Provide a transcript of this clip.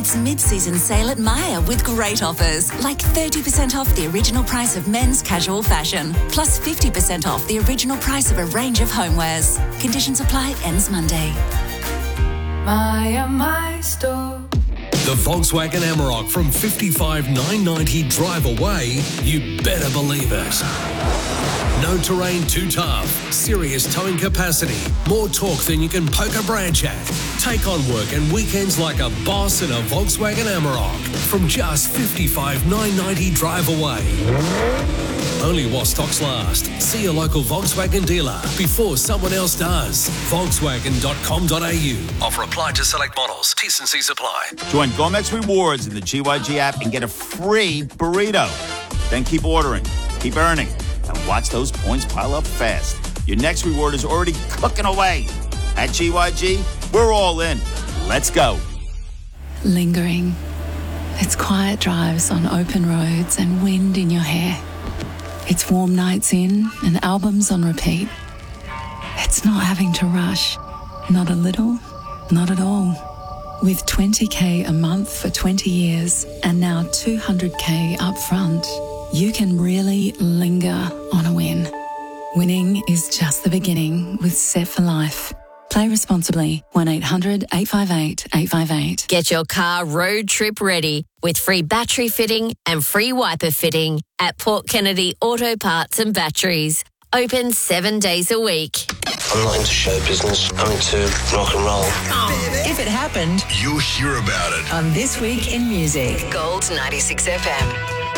It's mid-season sale at Myer with great offers, like 30% off the original price of men's casual fashion, plus 50% off the original price of a range of homewares. Conditions apply, ends Monday. Myer, my store. The Volkswagen Amarok from 55,990 drive away, you better believe it. No terrain too tough, serious towing capacity, more torque than you can poke a branch at. Take on work and weekends like a boss in a Volkswagen Amarok from just 55,990 drive away. Only while stocks last. See your local Volkswagen dealer before someone else does. Volkswagen.com.au. Offer applied to select models. T&Cs apply. Join Gomex Rewards in the GYG app and get a free burrito. Then keep ordering, keep earning, and watch those points pile up fast. Your next reward is already cooking away. At GYG, we're all in. Let's go. Lingering. It's quiet drives on open roads and wind in your hair. It's warm nights in and albums on repeat. It's not having to rush. Not a little, not at all. With 20k a month for 20 years and now 200k up front, you can really linger on a win. Winning is just the beginning with Set for Life. Play responsibly. 1-800-858-858. Get your car road trip ready with free battery fitting and free wiper fitting at Port Kennedy Auto Parts and Batteries. Open 7 days a week. I'm not into show business. I'm into rock and roll. If it happened, You'll hear about it on This Week in Music. Gold 96 FM.